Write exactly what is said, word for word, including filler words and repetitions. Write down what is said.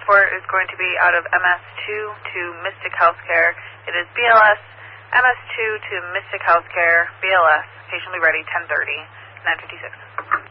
transport is going to be out of M S two to Mystic Healthcare. It is B L S, M S two to Mystic Healthcare, B L S. Patient will be ready ten thirty, nine fifty-six.